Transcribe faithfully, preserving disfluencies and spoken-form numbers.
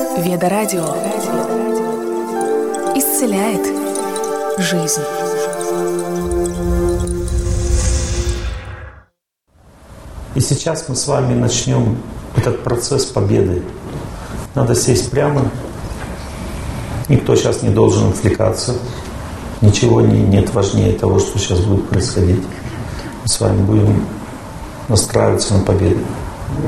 Веда Радио исцеляет жизнь. И сейчас мы с вами начнем этот процесс победы. Надо сесть прямо. Никто сейчас не должен отвлекаться. Ничего не, нет важнее того, что сейчас будет происходить. Мы с вами будем настраиваться на победу.